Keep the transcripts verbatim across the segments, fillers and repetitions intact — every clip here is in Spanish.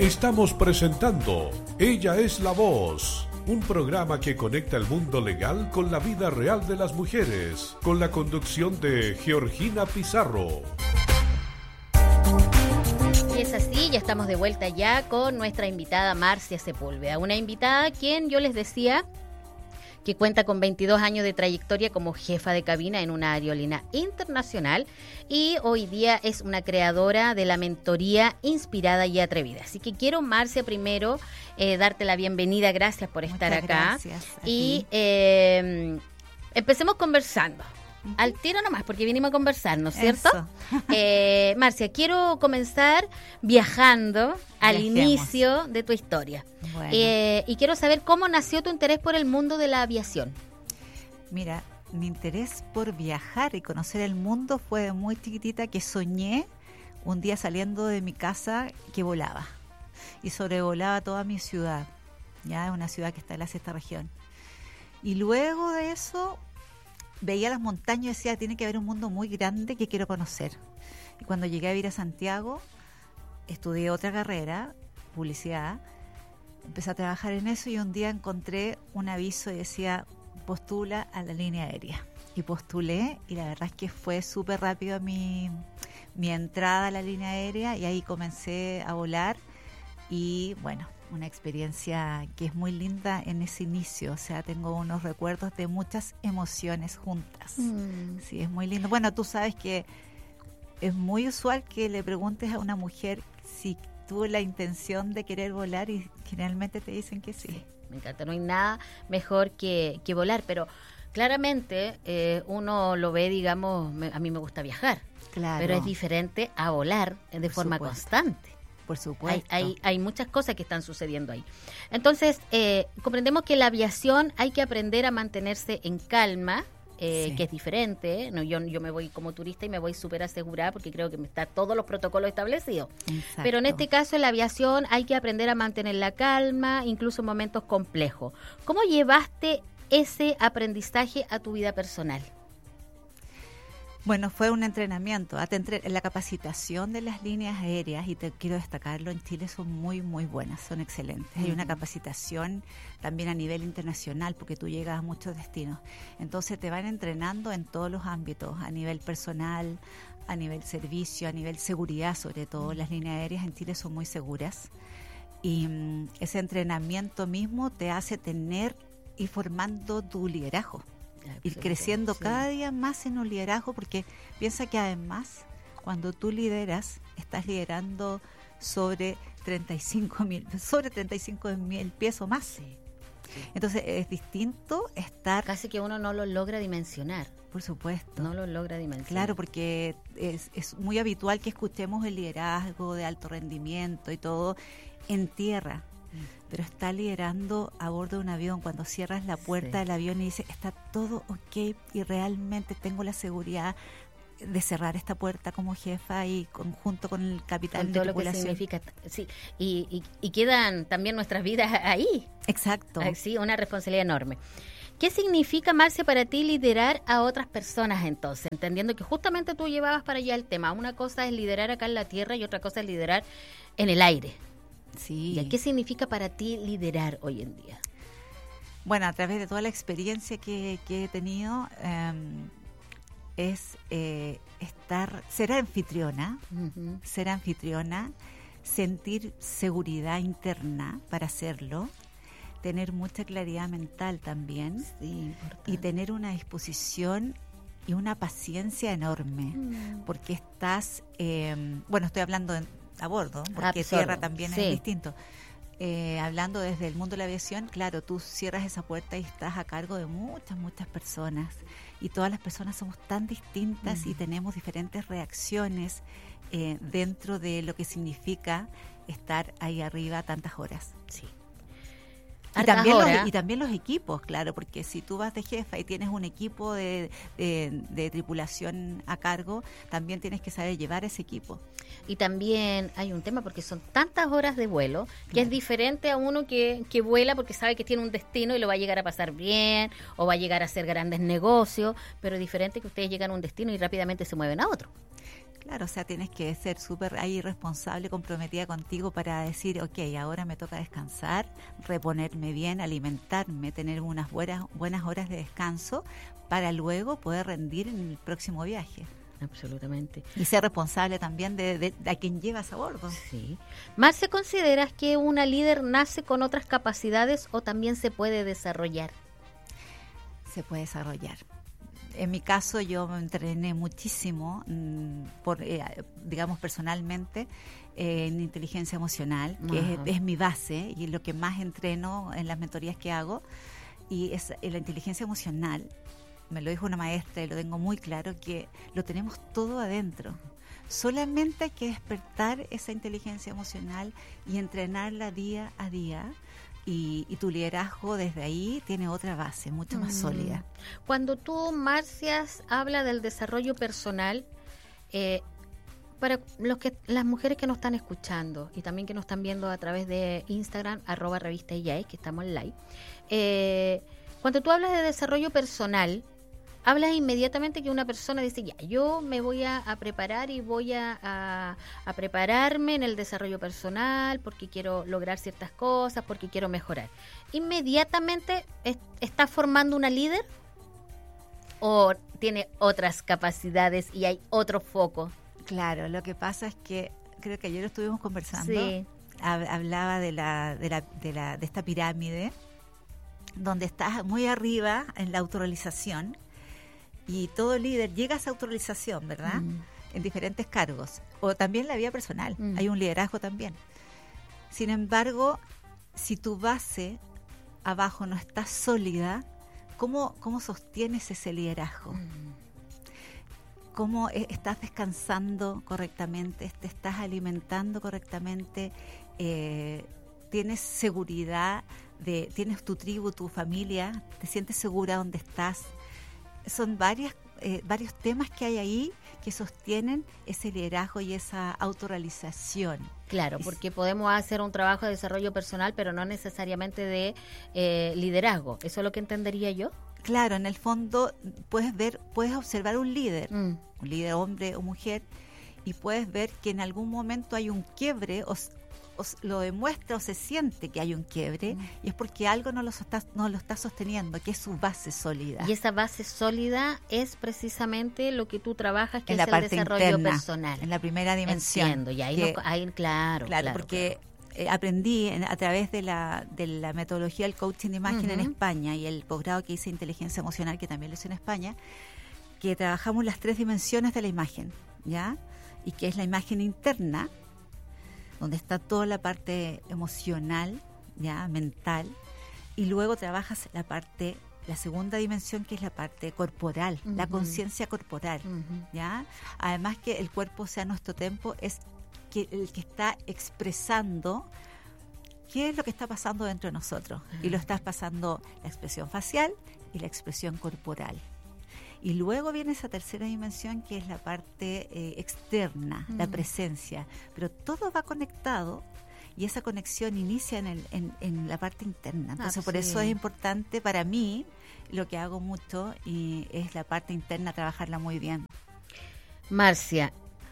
Estamos presentando Ella es la Voz, un programa que conecta el mundo legal con la vida real de las mujeres, con la conducción de Georgina Pizarro. Y es así, ya estamos de vuelta ya con nuestra invitada Marcia Sepúlveda, una invitada quien yo les decía que cuenta con veintidós años de trayectoria como jefa de cabina en una aerolínea internacional y hoy día es una creadora de la mentoría Inspirada y Atrevida. Así que quiero, Marcia, primero eh, darte la bienvenida, gracias por estar Muchas acá. Gracias a y ti. Eh, empecemos conversando. Al tiro nomás, porque vinimos a conversar, ¿no es cierto? Eh, Marcia, quiero comenzar viajando al Viajemos. inicio de tu historia. Bueno. Eh, y quiero saber cómo nació tu interés por el mundo de la aviación. Mira, mi interés por viajar y conocer el mundo fue de muy chiquitita, que soñé un día saliendo de mi casa que volaba y sobrevolaba toda mi ciudad, ya es una ciudad que está en la sexta región. Y luego de eso veía las montañas y decía, tiene que haber un mundo muy grande que quiero conocer. Y cuando llegué a vivir a Santiago, estudié otra carrera, publicidad, empecé a trabajar en eso y un día encontré un aviso y decía, postula a la línea aérea. Y postulé y la verdad es que fue súper rápido mi, mi entrada a la línea aérea y ahí comencé a volar y bueno, una experiencia que es muy linda en ese inicio, o sea, tengo unos recuerdos de muchas emociones juntas. Mm. Sí, es muy lindo. Bueno, tú sabes que es muy usual que le preguntes a una mujer si tuvo la intención de querer volar y generalmente te dicen que sí. Sí, me encanta, no hay nada mejor que, que volar, pero claramente eh, uno lo ve, digamos, me, a mí me gusta viajar, claro, pero es diferente a volar de Por forma supuesto. constante. Por supuesto. Hay, hay, hay muchas cosas que están sucediendo ahí. Entonces, eh, comprendemos que la aviación hay que aprender a mantenerse en calma, eh, Sí. que es diferente. No, yo, yo me voy como turista y me voy súper asegurada porque creo que están todos los protocolos establecidos. Exacto. Pero en este caso, en la aviación hay que aprender a mantener la calma, incluso en momentos complejos. ¿Cómo llevaste ese aprendizaje a tu vida personal? Bueno, fue un entrenamiento, la capacitación de las líneas aéreas, y te quiero destacarlo, en Chile son muy, muy buenas, son excelentes. Uh-huh. Hay una capacitación también a nivel internacional, porque tú llegas a muchos destinos. Entonces te van entrenando en todos los ámbitos, a nivel personal, a nivel servicio, a nivel seguridad, sobre todo. Las líneas aéreas en Chile son muy seguras. Y um, ese entrenamiento mismo te hace tener y formando tu liderazgo. Ir creciendo sí. cada día más en un liderazgo, porque piensa que además cuando tú lideras estás liderando sobre treinta y cinco mil sobre treinta y cinco mil pies o más. Sí, sí. Entonces es distinto estar, casi que uno no lo logra dimensionar. Por supuesto, no lo logra dimensionar. Claro, porque es, es muy habitual que escuchemos el liderazgo de alto rendimiento y todo en tierra, pero está liderando a bordo de un avión, cuando cierras la puerta sí. del avión y dices, está todo ok y realmente tengo la seguridad de cerrar esta puerta como jefa y conjunto con el capitán con de todo tripulación. Lo que significa, sí, y, y, y quedan también nuestras vidas ahí. Exacto. Sí, una responsabilidad enorme. ¿Qué significa, Marcia, para ti liderar a otras personas entonces? Entendiendo que justamente tú llevabas para allá el tema. Una cosa es liderar acá en la tierra y otra cosa es liderar en el aire. Sí. ¿Y qué significa para ti liderar hoy en día? Bueno, a través de toda la experiencia que, que he tenido, eh, es eh, estar, ser anfitriona, uh-huh. ser anfitriona, sentir seguridad interna para hacerlo, tener mucha claridad mental también, sí, y tener una disposición y una paciencia enorme, uh-huh. porque estás, eh, bueno, estoy hablando de a bordo, porque Absorbo. tierra también sí. es distinto. Eh, hablando desde el mundo de la aviación, claro, tú cierras esa puerta y estás a cargo de muchas, muchas personas, y todas las personas somos tan distintas uh-huh. y tenemos diferentes reacciones eh, dentro de lo que significa estar ahí arriba tantas horas. Sí. Y también, los, y también los equipos, claro, porque si tú vas de jefa y tienes un equipo de, de, de tripulación a cargo, también tienes que saber llevar ese equipo. Y también hay un tema porque son tantas horas de vuelo, que claro. es diferente a uno que, que vuela porque sabe que tiene un destino y lo va a llegar a pasar bien, o va a llegar a hacer grandes negocios, pero es diferente que ustedes llegan a un destino y rápidamente se mueven a otro. Claro, o sea, tienes que ser súper ahí responsable, comprometida contigo para decir, ok, ahora me toca descansar, reponerme bien, alimentarme, tener unas buenas, buenas horas de descanso para luego poder rendir en el próximo viaje. Absolutamente. Y ser responsable también de, de, de a quien llevas a bordo. Sí. Marce, ¿consideras que una líder nace con otras capacidades o también se puede desarrollar? Se puede desarrollar. En mi caso yo me entrené muchísimo, mmm, por, eh, digamos personalmente, eh, en inteligencia emocional, que es, es mi base y lo que más entreno en las mentorías que hago. Y es, en la inteligencia emocional, me lo dijo una maestra y lo tengo muy claro, que lo tenemos todo adentro. Solamente hay que despertar esa inteligencia emocional y entrenarla día a día. Y, y tu liderazgo desde ahí tiene otra base, mucho más mm. sólida. Cuando tú, Marcias, habla del desarrollo personal, eh, para los que las mujeres que nos están escuchando y también que nos están viendo a través de Instagram, arroba revista I A E, que estamos en live, eh, cuando tú hablas de desarrollo personal, hablas inmediatamente que una persona dice, ya, yo me voy a, a preparar y voy a, a, a prepararme en el desarrollo personal porque quiero lograr ciertas cosas, porque quiero mejorar. ¿Inmediatamente es, está formando una líder o tiene otras capacidades y hay otro foco? Claro, lo que pasa es que creo que ayer lo estuvimos conversando. Sí. Hablaba de la, de la, de la, de esta pirámide donde estás muy arriba en la autorrealización. Y todo líder llega a esa autorrealización, ¿verdad? Mm. En diferentes cargos. O también la vida personal. Mm. Hay un liderazgo también. Sin embargo, si tu base abajo no está sólida, ¿cómo, cómo sostienes ese liderazgo? Mm. ¿Cómo estás descansando correctamente? ¿Te estás alimentando correctamente? Eh, ¿Tienes seguridad? De, ¿Tienes tu tribu, tu familia? ¿Te sientes segura donde estás? Son varias, eh, varios temas que hay ahí que sostienen ese liderazgo y esa autorrealización. Claro, porque podemos hacer un trabajo de desarrollo personal, pero no necesariamente de eh, liderazgo. ¿Eso es lo que entendería yo? Claro, en el fondo puedes ver, puedes observar un líder, mm. un líder hombre o mujer, y puedes ver que en algún momento hay un quiebre o lo demuestra o se siente que hay un quiebre mm. y es porque algo no lo, está, no lo está sosteniendo, que es su base sólida. Y esa base sólida es precisamente lo que tú trabajas, que en es la el parte desarrollo interna, personal. En la primera dimensión. Entiendo, y ahí, que, no, ahí claro, claro. Claro, porque claro. Eh, aprendí en, a través de la, de la metodología del coaching de imagen uh-huh. en España y el posgrado que hice inteligencia emocional, que también lo hice en España, que trabajamos las tres dimensiones de la imagen, ¿ya? Y que es la imagen interna, donde está toda la parte emocional, ya mental, y luego trabajas la parte, la segunda dimensión, que es la parte corporal, uh-huh. la conciencia corporal, uh-huh. ya. Además que el cuerpo sea nuestro templo, es que el que está expresando qué es lo que está pasando dentro de nosotros, uh-huh. y lo estás pasando la expresión facial y la expresión corporal. Y luego viene esa tercera dimensión, que es la parte eh, externa, mm. la presencia. Pero todo va conectado y esa conexión inicia en, el, en, en la parte interna. Entonces, ah, por sí. eso es importante para mí, lo que hago mucho, y es la parte interna, trabajarla muy bien. Marcia,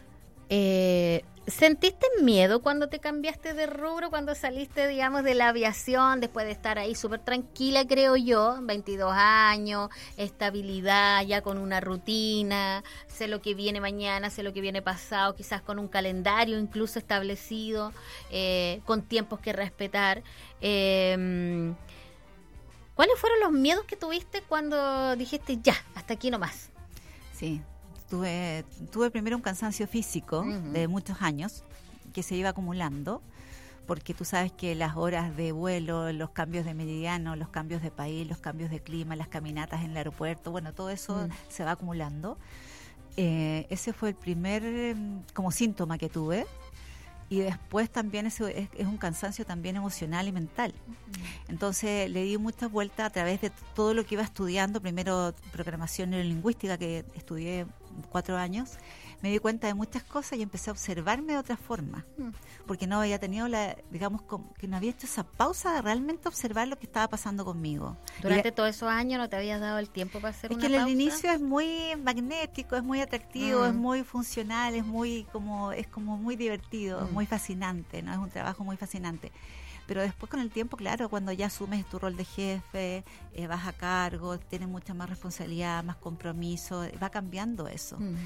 eh, ¿sentiste miedo cuando te cambiaste de rubro, cuando saliste, digamos, de la aviación, después de estar ahí súper tranquila, creo yo, veintidós años, estabilidad, ya con una rutina, sé lo que viene mañana, sé lo que viene pasado, quizás con un calendario incluso establecido, eh, con tiempos que respetar? Eh, ¿Cuáles fueron los miedos que tuviste cuando dijiste, ya, hasta aquí nomás? Sí. Tuve, tuve primero un cansancio físico uh-huh. de muchos años que se iba acumulando, porque tú sabes que las horas de vuelo, los cambios de meridiano, los cambios de país, los cambios de clima, las caminatas en el aeropuerto, bueno, todo eso uh-huh. se va acumulando. Eh, ese fue el primer como síntoma que tuve. Y después también es, es, es un cansancio también emocional y mental. Uh-huh. Entonces le di muchas vueltas a través de todo lo que iba estudiando. Primero programación neurolingüística, que estudié cuatro años, me di cuenta de muchas cosas y empecé a observarme de otra forma, mm. porque no había tenido la, digamos, que no había hecho esa pausa de realmente observar lo que estaba pasando conmigo. Durante y, todos esos años no te habías dado el tiempo para hacer es una que pausa. El inicio es muy magnético, es muy atractivo, mm. es muy funcional, es muy como, es como muy divertido, mm. muy fascinante, ¿no? Es un trabajo muy fascinante. Pero después con el tiempo, claro, cuando ya asumes tu rol de jefe, eh, vas a cargo, tienes mucha más responsabilidad, más compromiso, va cambiando eso. Mm.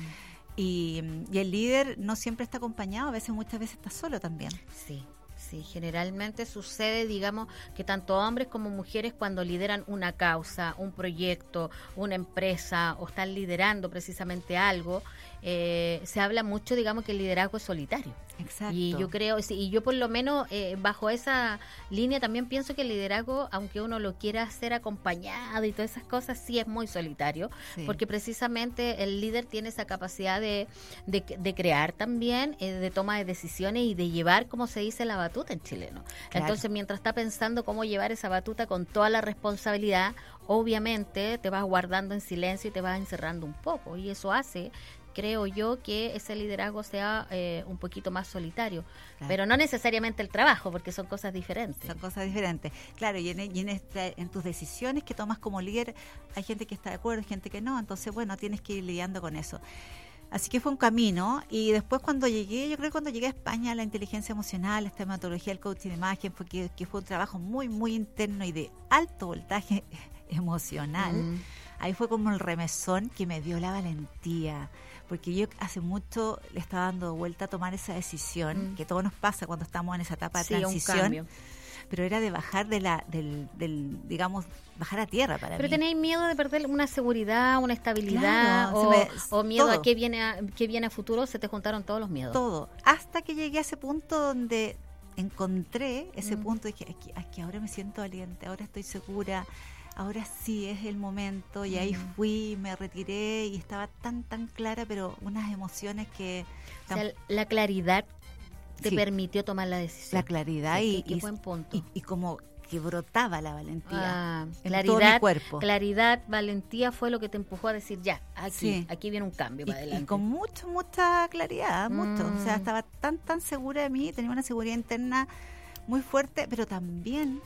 Y, y el líder no siempre está acompañado, a veces, muchas veces está solo también. Sí. Sí, generalmente sucede, digamos, que tanto hombres como mujeres cuando lideran una causa, un proyecto, una empresa o están liderando precisamente algo, eh, se habla mucho, digamos, que el liderazgo es solitario. Exacto. Y yo creo, y yo por lo menos eh, bajo esa línea también pienso que el liderazgo, aunque uno lo quiera hacer acompañado y todas esas cosas, sí es muy solitario, sí. porque precisamente el líder tiene esa capacidad de, de, de crear también, eh, de toma de decisiones y de llevar, como se dice, la batuta en chileno. Claro. Entonces, mientras está pensando cómo llevar esa batuta con toda la responsabilidad, obviamente te vas guardando en silencio y te vas encerrando un poco, y eso hace, creo yo, que ese liderazgo sea eh, un poquito más solitario, claro. pero no necesariamente el trabajo, porque son cosas diferentes. Son cosas diferentes, claro, y en, y en, este, en tus decisiones que tomas como líder, hay gente que está de acuerdo, hay gente que no, entonces, bueno, tienes que ir lidiando con eso. Así que fue un camino, y después cuando llegué, yo creo que cuando llegué a España, la inteligencia emocional, la metodología del coaching de imagen, fue que, que fue un trabajo muy, muy interno y de alto voltaje emocional. Mm. Ahí fue como el remesón que me dio la valentía, porque yo hace mucho le estaba dando vuelta a tomar esa decisión, mm. que todo nos pasa cuando estamos en esa etapa de sí, transición. Un cambio. Pero era de bajar de la, del, del, digamos, bajar a tierra para Pero mí. Pero tenéis miedo de perder una seguridad, una estabilidad, claro, o, me, o miedo todo. a qué viene a qué viene a futuro, se te juntaron todos los miedos. Todo, hasta que llegué a ese punto donde encontré ese mm. punto y dije, aquí, aquí ahora me siento valiente, ahora estoy segura, ahora sí es el momento, y ahí mm. fui, me retiré y estaba tan, tan clara, pero unas emociones que... O sea, la claridad te sí. permitió tomar la decisión. La claridad sí, y, qué, qué buen punto. Y, y como que brotaba la valentía ah, en claridad, todo mi cuerpo. Claridad, valentía fue lo que te empujó a decir, ya, aquí, sí. aquí viene un cambio para y, adelante. Y con mucho, mucha claridad, mucho. Mm. O sea, estaba tan, tan segura de mí, tenía una seguridad interna muy fuerte, pero también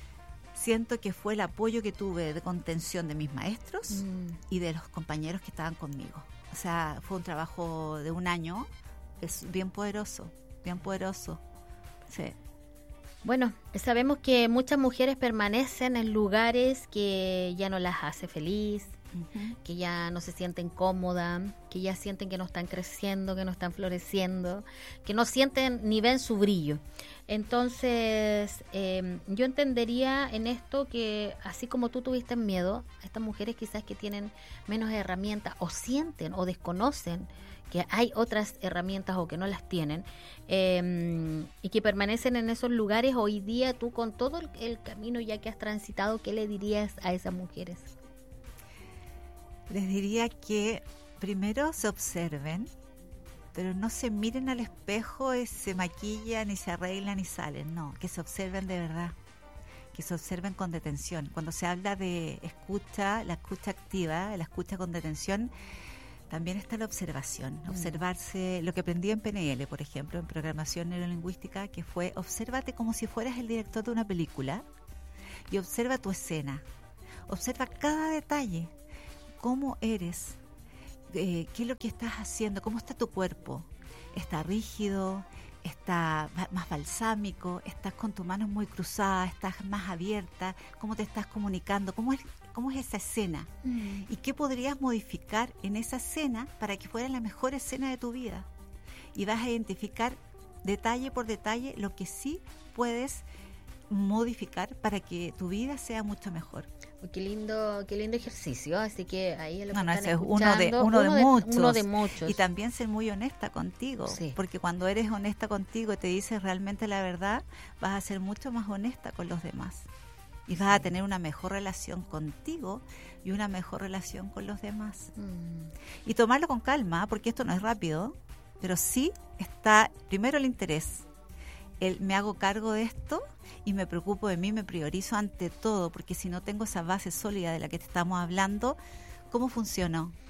siento que fue el apoyo que tuve de contención de mis maestros mm. y de los compañeros que estaban conmigo. O sea, fue un trabajo de un año, es bien poderoso. bien poderoso. Sí. Bueno, sabemos que muchas mujeres permanecen en lugares que ya no las hace feliz, uh-huh. que ya no se sienten cómodas, que ya sienten que no están creciendo, que no están floreciendo, que no sienten ni ven su brillo. Entonces, eh, yo entendería en esto que así como tú tuviste miedo, a estas mujeres quizás que tienen menos herramientas o sienten o desconocen que hay otras herramientas o que no las tienen, eh, y que permanecen en esos lugares, hoy día tú con todo el, el camino ya que has transitado, ¿qué le dirías a esas mujeres? Les diría que primero se observen, pero no se miren al espejo y se maquillan y se arreglan y salen, no, que se observen de verdad, que se observen con detención. Cuando se habla de escucha, la escucha activa, la escucha con detención, también está la observación, mm. observarse, lo que aprendí en P N L, por ejemplo, en programación neurolingüística, que fue, obsérvate como si fueras el director de una película y observa tu escena, observa cada detalle, cómo eres, eh, qué es lo que estás haciendo, cómo está tu cuerpo, está rígido, está más balsámico, estás con tus manos muy cruzadas, estás más abierta, cómo te estás comunicando, cómo es cómo es esa escena mm. y qué podrías modificar en esa escena para que fuera la mejor escena de tu vida, y vas a identificar detalle por detalle lo que sí puedes modificar para que tu vida sea mucho mejor. Qué lindo, qué lindo ejercicio, así que ahí es lo que no, no, están ese es uno de, uno, uno, de, de, muchos. uno de muchos. Y también ser muy honesta contigo, sí. porque cuando eres honesta contigo y te dices realmente la verdad, vas a ser mucho más honesta con los demás. Y vas a tener una mejor relación contigo y una mejor relación con los demás. Mm. Y tomarlo con calma, porque esto no es rápido, pero sí está primero el interés. El, me hago cargo de esto y me preocupo de mí, me priorizo ante todo, porque si no tengo esa base sólida de la que te estamos hablando, ¿cómo funcionó?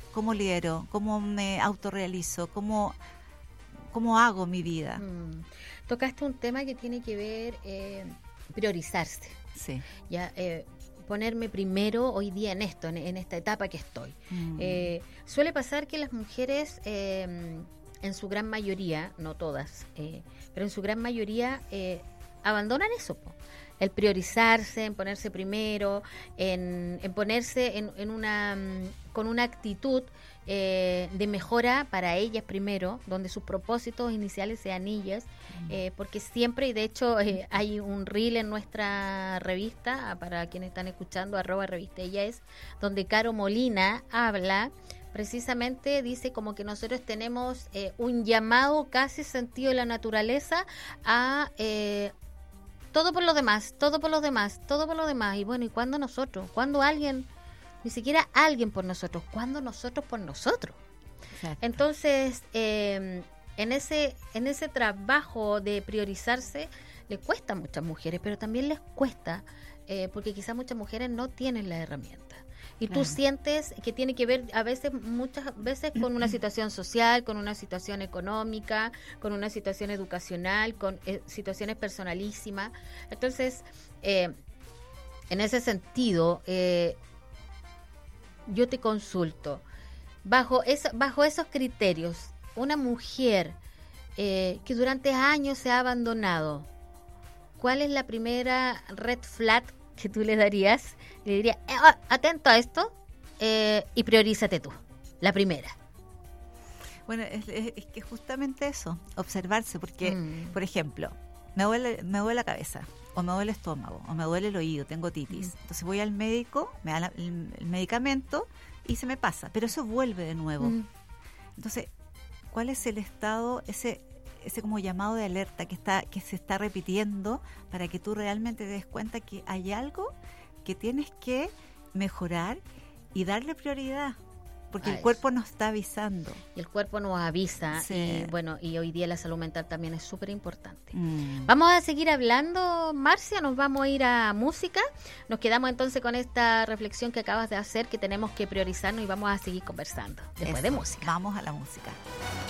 cómo lidero, cómo me autorrealizo, cómo, cómo hago mi vida. Mm. Tocaste un tema que tiene que ver eh, priorizarse. Sí. Ya, eh, ponerme primero hoy día en esto, en, en esta etapa que estoy. Mm. Eh, suele pasar que las mujeres, eh, en su gran mayoría, no todas, eh, pero en su gran mayoría eh, abandonan eso, po. El priorizarse, en ponerse primero, en, en ponerse en, en una con una actitud eh, de mejora para ellas primero, donde sus propósitos iniciales sean ellas, eh, porque siempre, y de hecho eh, hay un reel en nuestra revista, para quienes están escuchando, arroba revista ella es, donde Caro Molina habla, precisamente dice como que nosotros tenemos eh, un llamado casi sentido de la naturaleza a... Eh, todo por los demás, todo por los demás, todo por los demás. Y bueno, ¿y cuándo nosotros? ¿Cuándo alguien? Ni siquiera alguien por nosotros. ¿Cuándo nosotros por nosotros? Exacto. Entonces, eh, en ese en ese trabajo de priorizarse, le cuesta a muchas mujeres, pero también les cuesta, eh, porque quizás muchas mujeres no tienen la herramienta. Y tú claro. sientes que tiene que ver a veces, muchas veces, con una situación social, con una situación económica, con una situación educacional, con eh, situaciones personalísimas. Entonces, eh, en ese sentido, eh, yo te consulto, bajo, eso, bajo esos criterios, una mujer eh, que durante años se ha abandonado, ¿cuál es la primera red flag que tú le darías? Le diría, eh, atento a esto eh, y priorízate tú, la primera. Bueno, es, es, es que justamente eso, observarse, porque, mm. por ejemplo, me duele, me duele la cabeza, o me duele el estómago, o me duele el oído, tengo titis. Mm. Entonces voy al médico, me da la, el, el medicamento y se me pasa, pero eso vuelve de nuevo. Mm. Entonces, ¿cuál es el estado, ese ese como llamado de alerta que está que se está repitiendo para que tú realmente te des cuenta que hay algo que tienes que mejorar y darle prioridad, porque a el eso. Cuerpo nos está avisando. Y el cuerpo nos avisa, sí. y bueno, y hoy día la salud mental también es súper importante. Mm. Vamos a seguir hablando, Marcia, nos vamos a ir a música, nos quedamos entonces con esta reflexión que acabas de hacer, que tenemos que priorizarnos, y vamos a seguir conversando después eso. de música. Vamos a la música.